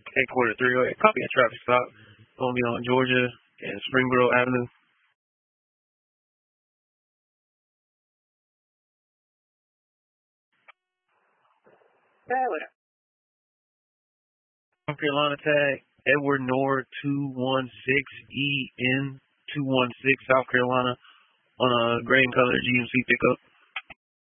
Headquarter 308. Copy a traffic stop. Going to be on Georgia and Springboro Avenue. South Carolina tag. Edward Nord 216 EN 216 South Carolina on a gray and color GMC pickup.